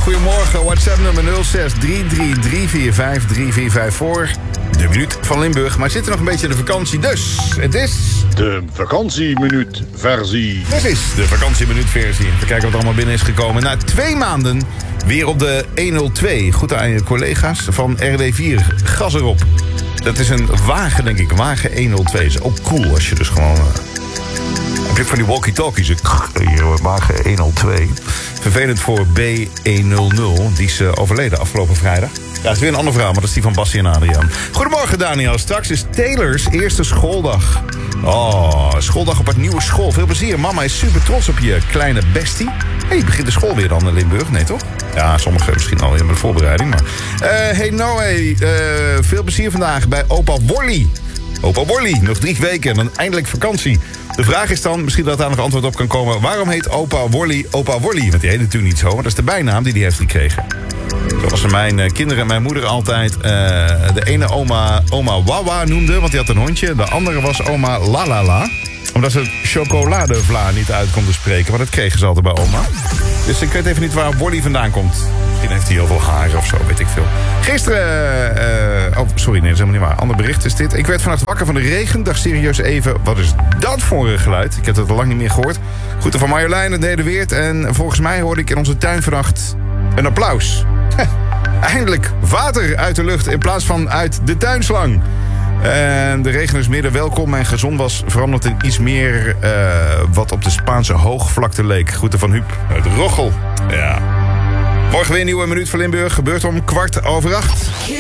Goedemorgen, WhatsApp nummer 06-33345-345 voor de minuut van Limburg. Maar zit er nog een beetje in de vakantie, dus het is... De vakantieminuut-versie. Dit is de vakantieminuut-versie. Even kijken wat er allemaal binnen is gekomen. Na 2 maanden weer op de 102. Goed aan je collega's van RW4. Gas erop. Dat is een wagen, denk ik. Een wagen 102. Is ook cool als je dus gewoon... heb je van die walkie-talkies. Wagen 102. Vervelend voor B100. Die is overleden afgelopen vrijdag. Ja, het is weer een ander verhaal, maar dat is die van Bassie en Adriaan. Goedemorgen, Daniel. Straks is Taylors eerste schooldag. Oh, schooldag op het nieuwe school. Veel plezier. Mama is super trots op je kleine bestie. Hey, begint de school weer dan in Limburg? Nee, toch? Ja, sommigen misschien al in de voorbereiding. Maar hey Noé, veel plezier vandaag bij opa Wolly. Opa Wolly, nog 3 weken en dan eindelijk vakantie. De vraag is dan, misschien dat daar nog antwoord op kan komen... waarom heet opa Wolly Opa Wolly? Want die heet natuurlijk niet zo, maar dat is de bijnaam die hij heeft gekregen. Zoals ze mijn kinderen en mijn moeder altijd... de ene oma Wawa noemde, want die had een hondje. De andere was oma Lalala. Omdat ze chocoladevla niet uit konden spreken. Maar dat kregen ze altijd bij oma. Dus ik weet even niet waar Wolly vandaan komt. Misschien heeft hij heel veel haar of zo, weet ik veel. Gisteren... sorry, nee, dat is helemaal niet waar. Ander bericht is dit. Ik werd vannacht wakker van de regen. Dacht serieus even, wat is dat voor een geluid? Ik heb het al lang niet meer gehoord. Groeten van Marjolein en Nederweert. En volgens mij hoorde ik in onze tuin vannacht een applaus. Eindelijk water uit de lucht in plaats van uit de tuinslang. En de regen is midden welkom en gezond was veranderd in iets meer wat op de Spaanse hoogvlakte leek. Groeten van Huub uit Roggel. Ja. Morgen weer een nieuwe minuut van Limburg. Gebeurt om 7:15.